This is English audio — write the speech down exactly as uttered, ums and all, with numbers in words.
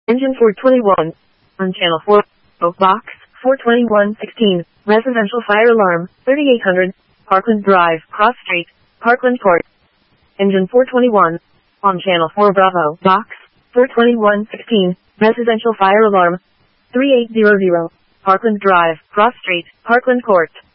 Engine four twenty-one. On channel four. Oh, box four twenty-one sixteen. Residential fire alarm, thirty-eight hundred. Parkland Drive, Cross Street, Parkland Court. Engine four twenty-one. On channel four Bravo. Box four twenty-one sixteen. Residential fire alarm, thirty-eight hundred. Parkland Drive, Cross Street, Parkland Court.